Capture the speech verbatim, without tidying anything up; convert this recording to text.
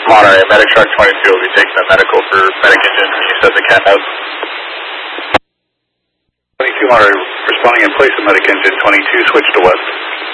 Monterey, Medic Truck twenty-two will be taking the medical for Medic Engine. Can you set the cat out? twenty-two Monterey responding in place of Medic Engine twenty-two, switch to west.